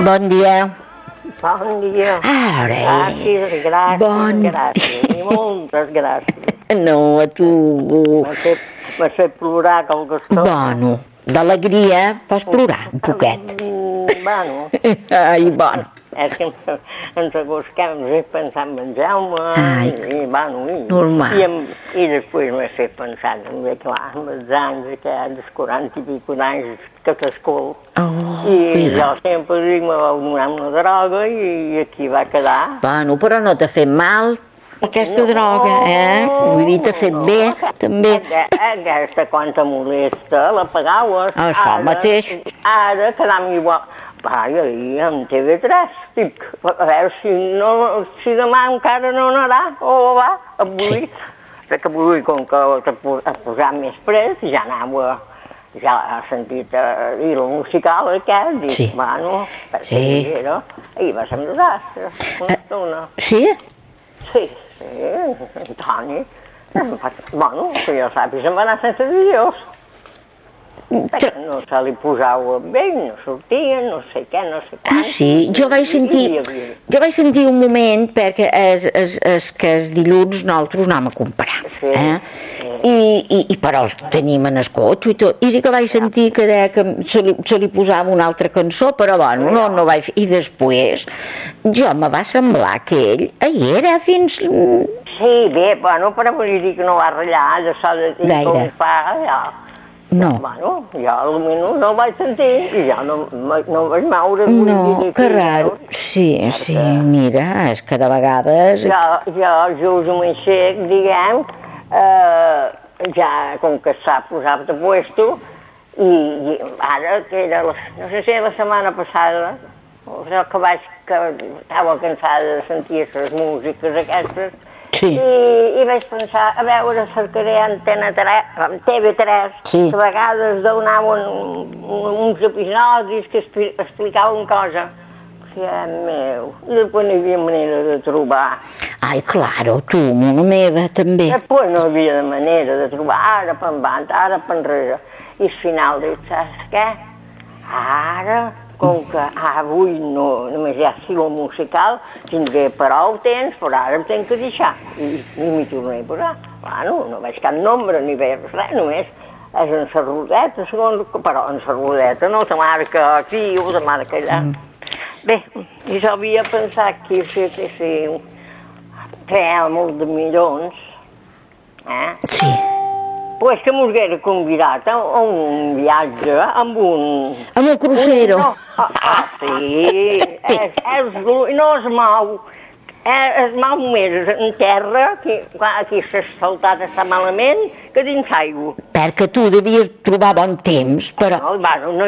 Bon dia. Bon dia. Ara. Gràcies. I moltes gràcies. No, a tu. M'ha fet plorar com que estic. Bueno, d'alegria pots plorar un poquet. Bueno. Ai, bon. És que ens acostem pensant en Jaume normal. I després m'he fet pensar també, clar, amb els anys aquests 40 i pico d'anys que t'escol. I jo sempre dic, me vau donar una droga i aquí va quedar. Bueno, però no t'ha fet mal aquesta droga, Vull dir, t'ha fet bé, també. Aquesta quan te molesta, la pagaves. Això mateix. Ara quedam igual. Vaja, i amb TV3, dic, a veure si demà encara no anarà, o va, avui, que avui, com que t'ha posat més pres, ja anava, ja ha sentit el musical aquest, dic, bueno, perquè era, ahir va ser un desastre, una estona. Sí? Sí, Antoni, bueno, que jo sàpiga, se'n va anar sense dijous. No se li posava bé, no sortia, no sé què, no sé quan. Sí, jo vaig sentir un moment, perquè és que els dilluns nosaltres anàvem a comprar, i però els tenim en el cotxe i tot, i sí que vaig sentir que deia que se li posava una altra cançó, però bueno, no vaig fer, i després jo me va semblar que ell hi era fins... Sí, bé, bueno, però vull dir que no va ratllar, de so de dir com fa, ja. No. Bueno, jo almenys no ho vaig sentir i ja no vaig moure. No, que raro. Sí, mira, és que de vegades... Jo just m'ho aixec, diguem, ja com que s'ha posat de puesto i ara, que era, no sé si la setmana passada, que estava cansada de sentir les músiques aquestes, i vaig pensar, a veure, cercaré Antena 3, TV3, que a vegades donaven uns episodis que explicaven cosa. Meu, i després no hi havia manera de trobar. Ai, claro, tu, una meva, també. Després no hi havia manera de trobar, ara per endavant, ara per enrere. I al final dic, saps què? Ara... com que avui només hi ha estil musical, tindré prou temps, però ara em tenc que deixar. I m'hi tornaré a posar. Bueno, no veig cap nombre ni res, només és en la rodeta, però en la rodeta no te marca aquí o te marca allà. Bé, jo havia pensat que si feia molt de milions, Sí. Pues que mos haguera convidat a un viatge amb un... Amb un crucero. Sí, no es mou. Es mou més en terra, que aquí s'ha saltat està malament, que dins aigua. Perquè tu devies trobar bon temps, però... No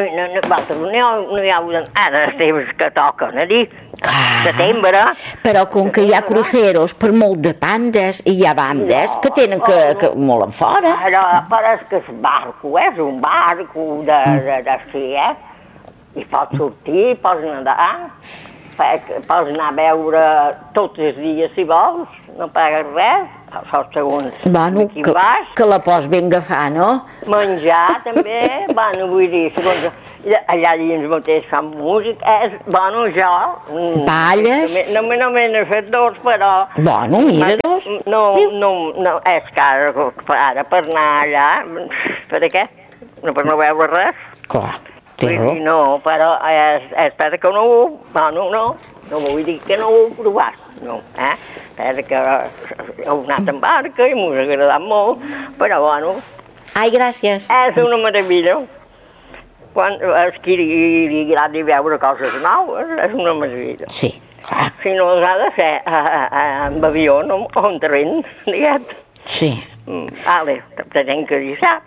hi ha... Ara els temps que toquen, dir, setembre... Però com que hi ha cruceros per molt de bandes, i hi ha bandes que tenen que molt en fora. Però és que el barco és un barco d'ací, i pots sortir, pots nedar, pots anar a veure tots els dies si vols, no pagues res, segons qui vas. Que la pots ben agafar, no? Menjar també, vull dir, segons allà dins mateix fan música, jo... Balles? No me n'he fet dos, però... Bueno, mira, dos. No, és que ara per anar allà, per què? Per no veure res. Clar. No, però espera que no vull dir que no ho he provat, no, espera que heu anat en barca i m'ho ha agradat molt, però bueno... Ai, gràcies. És una meravella. Quan és que li agradi veure coses noves, és una meravella. Sí, clar. Si no ha de ser amb avió o en tren, diguem. Sí. Vale, te tenc que deixar.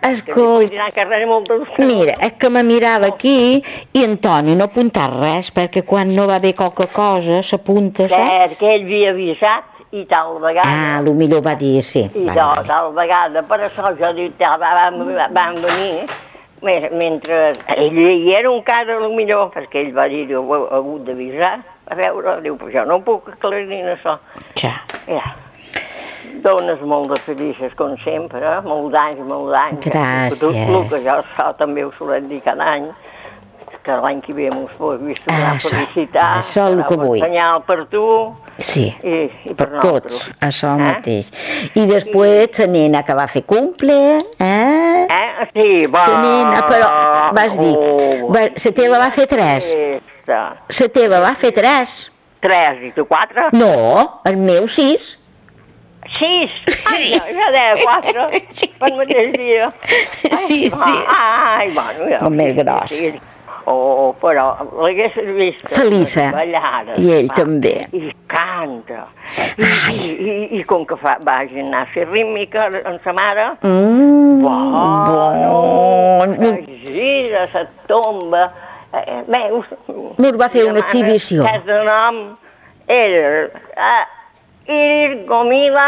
Mira, és que me mirava aquí i Antoni no apuntar res, perquè quan no va bé qualque cosa s'apunta, saps? Que ell havia avisat i tal vegada. Potser va dir, sí. I tal vegada, per això jo dic, van venir, mentre ell hi era encara potser, perquè ell va dir, ho he hagut d'avisar, a veure, diu, però jo no puc aclarir això. Ja. Dones molt de felices, com sempre, molts anys. Gràcies. El que jo també ho solen dir cada any, que l'any que ve mos pugui tornar a felicitar. Això és el que vull. Un senyal per tu. Sí, i per tots, això mateix. I després la nena que va fer cumple, Sí, va. La nena, però, vas dir, la teva va fer 3. La teva va fer 3. 3 i tu 4? No, el meu 6. 6? Ai, ja deia 4, pel mateix dia. Sí. Ai, bueno, ja. El més gros. Però l'hagués vist. Feliça. Ballada. I ell també. I canta. I com que va a gimnàsia rítmica amb sa mare. Bon. Gira, se tomba. Veus? Nos va fer una exhibició. És de nom. Iris Gomila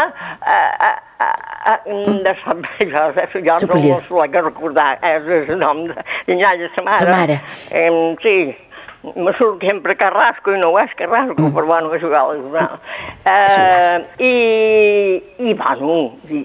de Sant Pere, jo no m'ho soc recordar, és el nom de sa mare. Sí, me surt sempre Carrasco i no ho és Carrasco, però bueno, és igual. I bueno,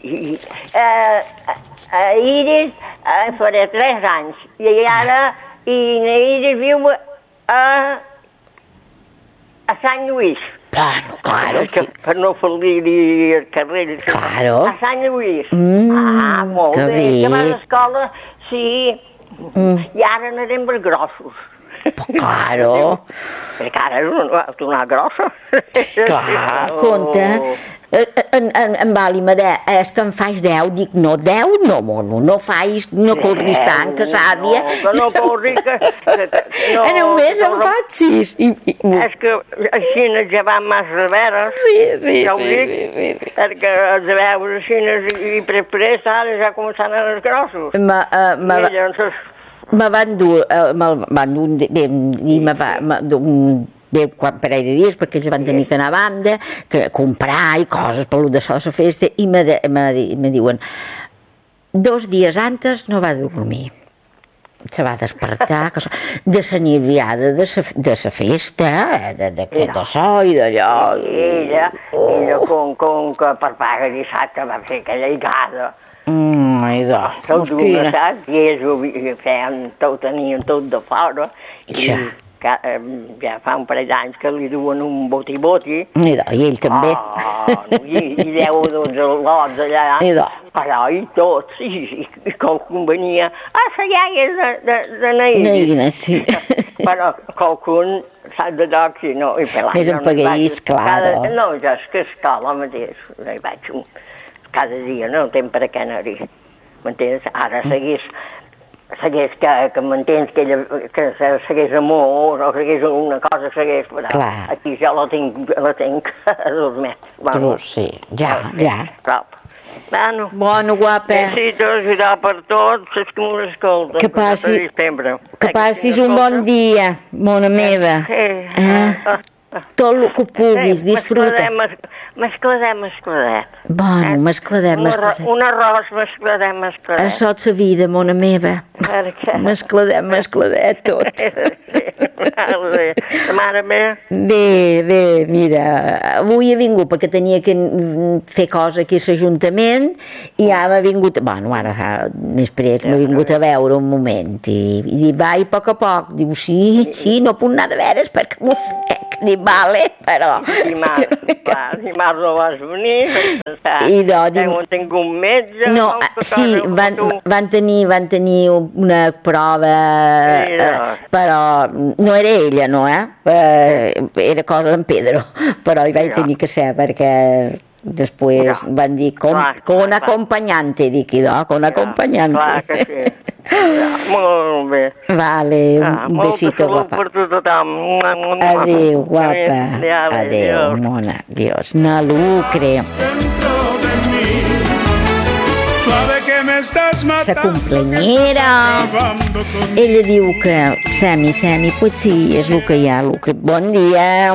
Iris faré 3 anys i ara Iris viu a Sant Lluís. Bueno, claro. Per no fer-li el carrer. Claro. A Sant Lluís. Molt bé. Que va a l'escola, sí. I ara anarem per grossos. Claro. Perquè ara és una grossa. Clar, compte. En Vàlima, és que em faig 10, dic, no, 10 no, mono, no faig, no corris tant, que sàvia. No, que no corri, que... Només em faig 6. És que així ja van massa veres. Sí. Ja ho dic, perquè els veus així i prest ara ja començant a els grossos. Me van dur, quan parell de dies, perquè ells van tenir que anar a banda, que comprar i coses per d'això a la festa, i me diuen 2 dies antes no va dormir. Se va despertar de la nirviada de la festa, de tot això i d'allò. Ella, com que per paga dissabte va fer aquella higada. Tot d'una, saps? I ells ho tenien tot de fora. Ja fa un parell d'anys que li duen un boti-boti. I ell també. I 10 o 12 lots allà. Però i tots, i qualcun venia a la iaia de Naïna. Sí. Però qualcun sap de lloc i no. És un paguís, clar. No, jo és que escola mateix. Hi vaig cada dia, no tenc per a què anar-hi. M'entens? Ara segueix que m'entens que segueix amor o segueix una cosa, segueix... Aquí ja la tinc a 2 metres. Sí, ja. Bueno, guapa. Necessito ajudar per tots, és que m'ho escolten. Que passis un bon dia, mona meva. Tot el que puguis, disfruta. Mescladem. Bueno, mescladem. Un arròs, mescladem. Això és la vida, mona meva. Mescladem tot. La mare meva? Bé, mira, avui he vingut perquè tenia que fer cosa aquí a l'Ajuntament i ja m'ha vingut, bueno, ara després m'ha vingut a veure un moment i vaig a poc. Diu, sí, no puc anar de veres perquè m'ho fec. Dic, vale, però... Dimarts no vas venir, tinc un metge... No, sí, van tenir una prova, però no era ella, no, era cosa d'en Pedro, però hi vaig tenir que ser, perquè després van dir, con acompanyante, dic, con acompanyante. Clar que sí. Molt bé. Vale, un besito, guapa. Molta salut per tothom. Adéu, guapa. Adéu, mona. Dios, no lucre. La complenyera. Ella diu que Semi, pues sí, és el que hi ha. Bon dia.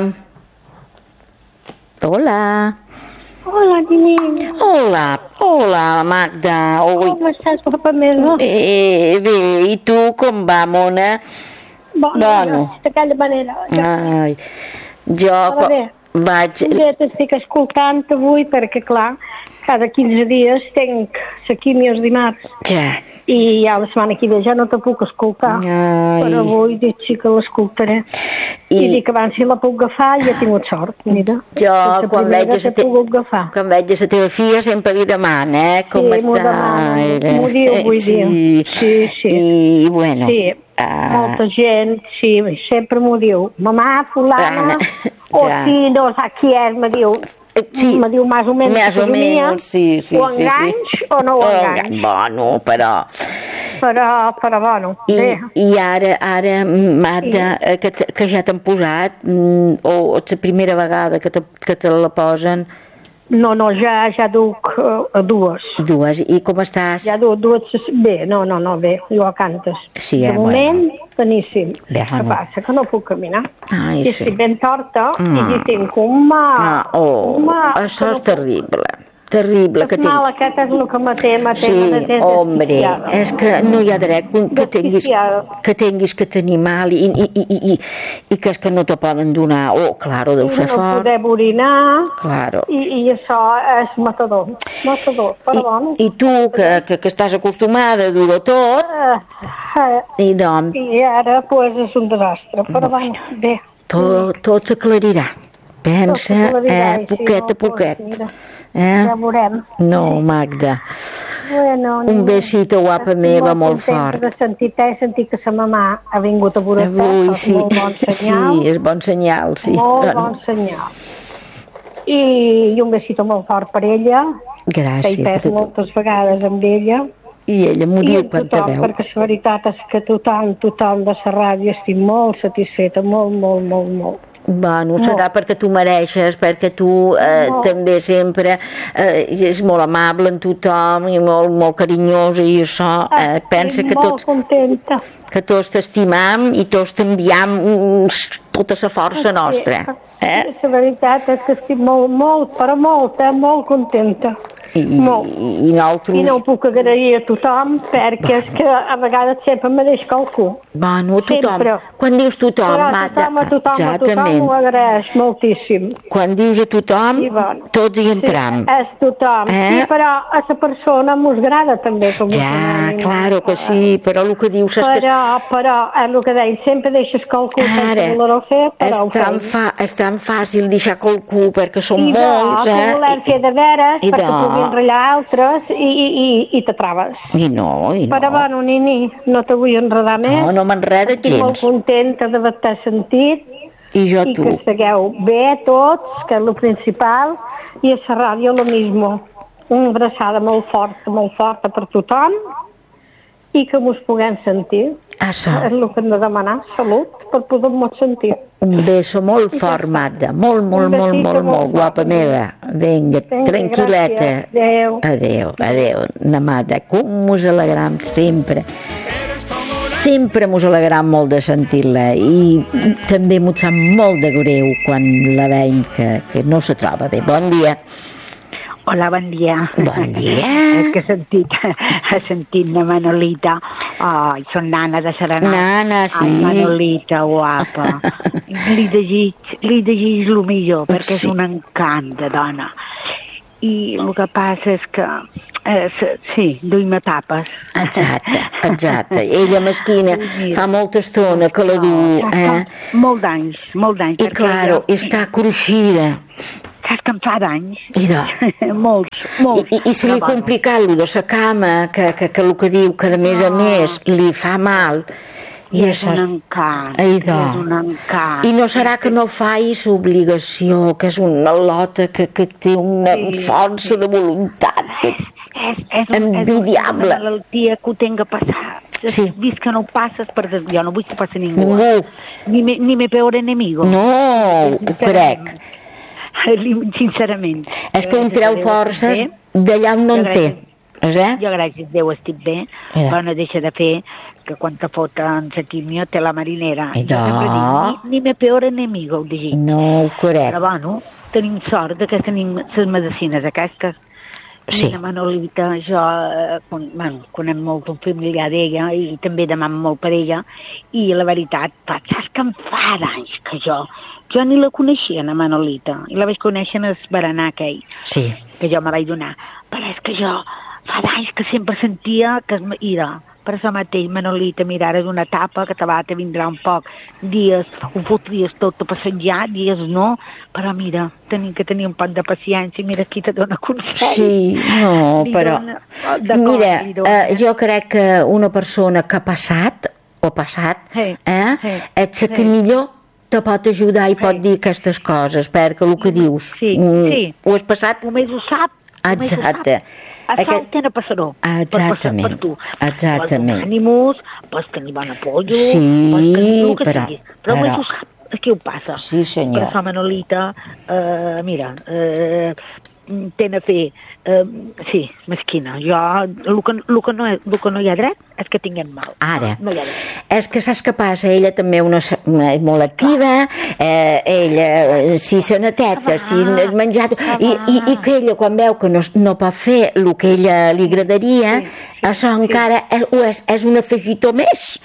Hola. Hola, Nini. Hola, Magda. Com estàs, guapa meva? Bé, i tu com va, mona? Bueno. D'aquella manera. Jo vaig... Un dia t'estic escoltant avui perquè, clar, cada 15 dies tenc la químio els dimarts. Ja. I ja la setmana que ve ja no te puc escoltar. Però avui dic sí que l'escoltaré. I dic abans si la puc agafar ja he tingut sort, mira. Jo quan veig a la teva filla sempre li demana, com està? M'ho diu avui dia. Sí. I bueno... Sí, molta gent, sí, sempre m'ho diu. Mamà, fulana, o si no sap qui és, me diu... Sí, me diu més o menys sí, o enganys o no ho enganys. Bueno, però bueno, bé. I ara Marta, que ja t'han posat, o és la primera vegada que te la posen? No, ja duc dues. Dues, i com estàs? Ja duc dues, bé, no, bé, jo cantes. Sí, de moment, beníssim. Bé, que passa? Que no puc caminar. Ai, I estic ben torta i tinc un mal. Això és terrible. Terrible que mal aquest és el que me té sí, hombre, és que no hi ha dret que tinguis que tenir mal i que és que no te poden donar, claro, deu ser fort. No poder orinar, claro. I això és matador, però bueno. I tu, que estàs acostumada a dur-ho tot, i ara, pues, és un desastre, però bueno, bé. Tot s'aclarirà. Pensa, poquet a poquet. Ja veurem. No, Magda. Bueno, un besito, guapa meva, molt fort. Estic molt sentit que sa mamà ha vingut a veure-te. Sí, molt bon senyal. Sí, és bon senyal, sí. Molt bon senyal. I un besito molt fort per ella. Gràcies. Que he pres moltes vegades amb ella. I ella m'ho diu quan te veu. Perquè la veritat és que tothom de la ràdio estic molt satisfeta, molt. Bueno, serà perquè tu mereixes, perquè tu també sempre és molt amable amb tothom i molt carinyosa i això, pensa que tots contenta. Que tots t'estimam i tots t'enviam tota la força nostra. La veritat és que estic molt contenta. I nosaltres... I no ho puc agrair a tothom perquè és que a vegades sempre me deix qualcú. Bueno, tothom. Quan dius tothom, Marta, tothom ho agraeix moltíssim. Quan dius a tothom, tots hi entram. És tothom, sí, però a la persona m'ho agrada també. Ja, claro que sí, però el que dius és que... Però és el que deia, sempre deixes qualcú sense voler-ho fer, però ho fem. És tan fàcil deixar qualcú perquè són molts, I volem fer de veres perquè puguin enrotllar altres i te trabes. I no. Però bueno, Nini, no te vull enredar més. No m'enreda gens. Estic molt contenta d'haver-te sentit. I jo tu. I que estigueu bé tots, que és el principal, i a la ràdio lo mismo. Una abraçada molt forta per tothom i que mos puguem sentir. Això. És el que hem de demanar, salut, per poder-nos sentir. Un beso molt fort, Magda. Molt, guapa meva. Vinga, tranquil·leta. Adéu. Namada, com mos alegram sempre. Sempre mos alegram molt de sentir-la i també mos sap molt de greu quan la veiem que no se troba bé. Bon dia. Hola, bon dia. Bon dia. És que he sentit la Manolita. Ai, són nana de Serenat. Nana, sí. Ai, Manolita, guapa. Li desig el millor, perquè és un encant de dona. I el que passa és que... sí, duim a tapes. Exacte. Ella, mesquina, fa molta estona que la du. Molt d'anys. I, claro, està cruixida. Saps que em fa d'anys? Molts. I se li complica allò de la cama, que el que diu que de més a més li fa mal. I és un encant. I no serà que no facis obligació, que és una lota que té una força de voluntat envidiable. És una malaltia que ho tinc a passar. Sí. Vist que no ho passes, perquè jo no vull que passi ningú. Ni me peor enemigo. No, ho crec. Sincerament. És que un treu forces d'allà on no en té. Jo, gràcies a Déu, estic bé, però no deixa de fer que quan te foten la quimio té la marinera. Jo sempre dic, ni me peor enemigo, ho dic. No, ho crec. Però bueno, tenim sort que tenim les medicines aquestes. Sí. La Manolita, jo conec molt un familiar d'ella i també demano molt per ella, i la veritat, saps que em fa d'anys que jo ni la coneixia, la Manolita, i la vaig conèixer en el berenar aquell, Sí. que jo me vaig donar, però és que jo fa d'anys que sempre sentia que mira, per això mateix, Manolita, mira, ara és una etapa que te vindrà un poc, dies ho fotries tot a passejar, dies no, però mira, tenim que tenir un poc de paciència, mira, aquí te dona consell. Sí, no, però... Mira, jo crec que una persona que ha passat, és la que millor te pot ajudar i pot dir aquestes coses, perquè el que dius, ho has passat... Només ho sap. Exacte. Això ho té a passaró. Exactament. Per tu. Exactament. Pots ànimus, pots tenir bon apoyo, sí, però només ho sap. Aquí ho passa. Sí, senyor. Però Manolita, mira, tenen a fer, sí, mesquina. Jo, el que no hi ha dret és que tinguem mal. Ara, no hi ha dret. és que saps què passa? Ella també és molt activa, ella si se neteta, si és menjat, i que ella quan veu que no pot fer el que ella li agradaria, això encara és un afegitó més.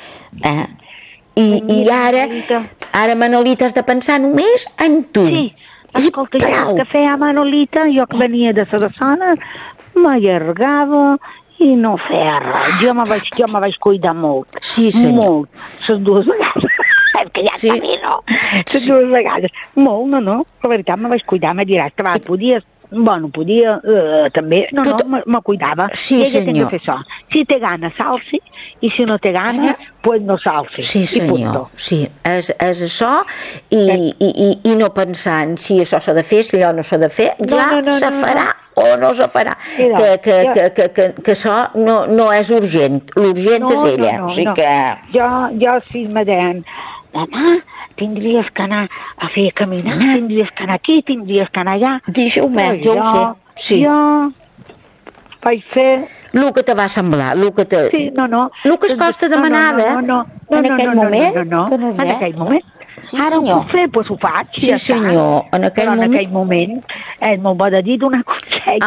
I ara Manolita has de pensar només en tu. Sí, escolta, jo que feia Manolita, jo que venia de la zona, m'allargava i no feia res. Jo me vaig cuidar molt. Sí, senyor. Molt. Les dues vegades. És que ja també, no? Les dues vegades. Molt, no. La veritat, me vaig cuidar. Me diràs que podies... Bueno, podia, també, me cuidava. Sí, ella senyor. Té que fer això. Si té gana, salsi, i si no té gana, pues no salsi. Sí, senyor, sí, és això, i no pensant si això s'ha de fer, si allò no s'ha de fer, ja se farà o no se farà. Que això no és urgent, l'urgent és ella. O sigui que... Jo si me deien, demà tindries que anar a fer caminar, tindries que anar aquí, tindries que anar allà. Deixa-ho-me, jo ho sé. Sí. Jo vaig fer... El que te va semblar, el que te... Sí, el que es costa demanava en aquell moment. En aquell moment. Ara ho puc fer, doncs ho faig. Sí, senyor, en aquell moment. Però en aquell moment és molt bo de dir donar consell.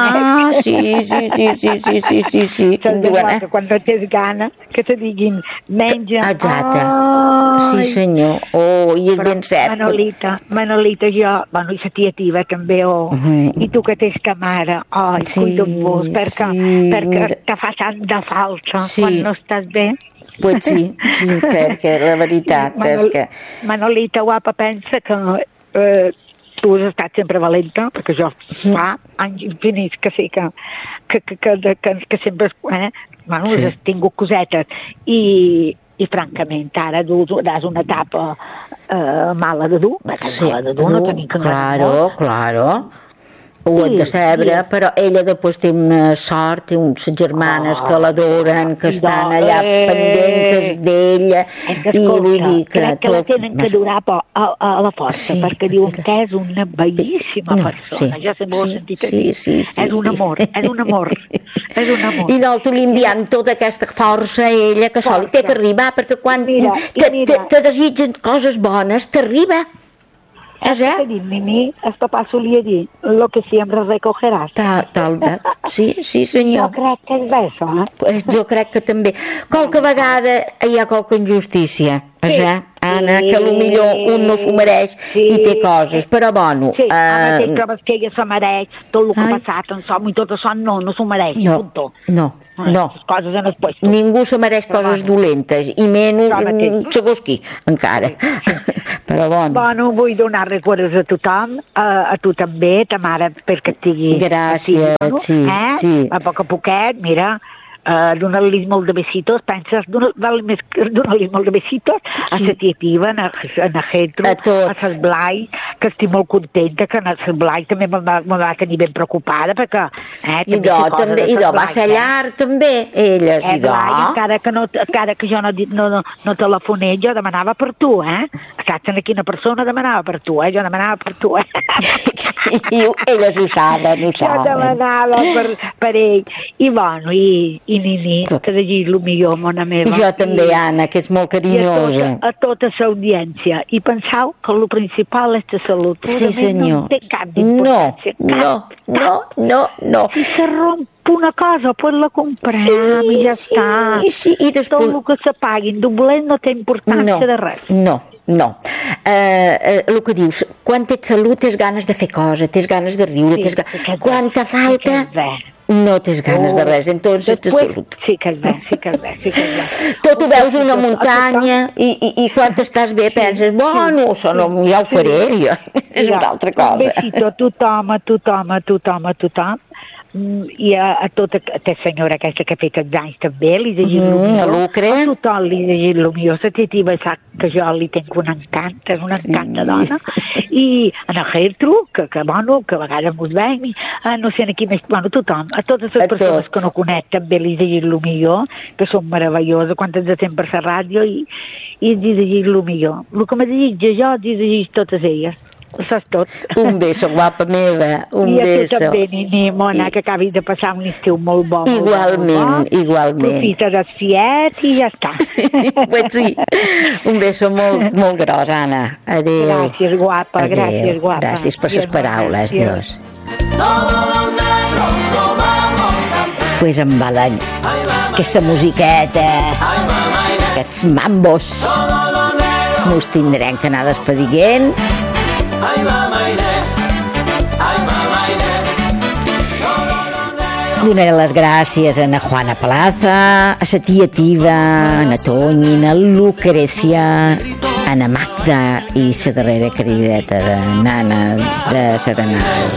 Sí. Que quan no tens gana, que te diguin menja. Exacte. Sí, senyor. I és ben cert. Manolita, jo, i la tia Tiva també, i tu que tens que mare, cuida-vos, perquè te fa tant de falta quan no estàs bé. Pues sí, perquè la veritat és que... Manolita, guapa, pensa que tu has estat sempre valenta, perquè jo fa anys infinits que sé que sempre has tingut cosetes, i francament ara és una etapa mala de dur, perquè mala de dur no tenim que enganyar. Claro. Ho hem de saber, però ella després té una sort, té unes germanes que l'adoren, que estan allà pendents d'ella, i vull dir que... Crec que la tenen que durar a la força, perquè diuen que és una bellíssima persona. Ja sempre ho he sentit a dir. És un amor. I nosaltres li enviem tota aquesta força a ella, que sol té que arribar, perquè quan te desitgen coses bones, t'arriba. Mimi, el papà solia dir, lo que siempre recogeràs. Sí, senyor. Jo crec que és això, Jo crec que també. Qualque vegada hi ha qualque injustícia, Anna, que potser un no s'ho mereix i té coses, però bueno... Sí, ara trobes que ella se mereix tot el que ha passat en som i tot això, no s'ho mereix, punto. No. Les coses en el puesto. Ningú se mereix coses dolentes, i menys segons qui, encara. Però bueno, vull donar records a tothom, a tu també, ta mare, perquè et tingui... Gràcies, sí. A poc a poquet, mira... donar-li molt de besitos, penses donar-li molt de besitos a la tia Tiva, a Jetro, a les Blai, que estic molt contenta, que a les Blai també me va tenir ben preocupada, perquè... I va ser llar també, ella. Encara que jo no telefoné, jo demanava per tu, Saps, quina persona demanava per tu, jo demanava per tu, I elles ho saben, Jo demanava per ell. I bueno, i Nini, que de dir el millor, mona meva. Jo també, Anna, que és molt carinyosa. I a tota l'audiència. I pensau que el principal és salut. Sí, senyor. No té cap d'importància. No. Si se romp una cosa, pues la comprem i ja està. Sí, i després... Tot el que se paguin doblet no té importància de res. No. El que dius, quan tens salut tens ganes de fer coses, tens ganes de riure, quan te falta... No tens ganes de res, entonces Después, salut. Sí que és bé. Tot ho veus una muntanya i quan estàs bé penses, bueno, això no, ja ho faré, jo. És una altra cosa. Un besito a tothom, i a tota aquesta senyora aquesta que ha fet els anys també, li desitjo el millor. Lucre. A tothom li desitjo el millor. La Titi sap que jo li tinc un encant, és una encanta dona. I a la Gertrude, que a vegades mos veiem, no sé aquí més, tothom, a totes les persones que no conec també li desitjo el millor, que són meravelloses, quan ens atem per la ràdio i els desitjo el millor. El que me desitjo jo, els desitjo totes elles. Això és tot. Un beso, guapa meva, un beso. I a tu també, Nini, mona, que acabis de passar un estiu molt bo. Igualment. Profita del fiet i ja està. Pues sí, un beso molt gros, Anna. Adéu. Gràcies, guapa, gràcies, guapa. Gràcies per les paraules, Dios. Pues em va aquesta musiqueta, aquests mambos. Mos tindrem que anar despedint. Donaré les gràcies a na Juana Plaza, a sa tia Tiva, a na Toñi, a Lucrecia, a na Magda i sa darrera crideta de Nana de Serenal.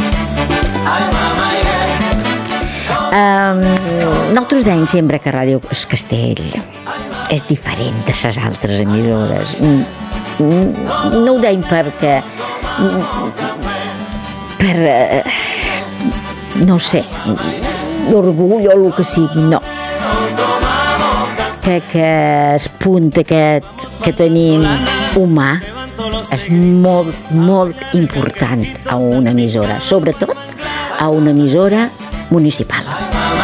Nosaltres deim sempre que Ràdio Castell és diferent de les altres emissores. No ho deim perquè no sé, l'orgull o el que sigui, no. Crec que el punt aquest que tenim humà és molt important a una emissora, sobretot a una emissora municipal.